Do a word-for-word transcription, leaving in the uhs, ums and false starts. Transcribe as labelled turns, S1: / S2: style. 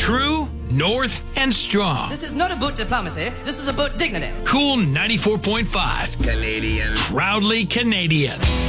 S1: True, North, and Strong.
S2: This is not about diplomacy. This is about dignity.
S1: Cool ninety-four point five.
S3: Canadian.
S1: Proudly Canadian.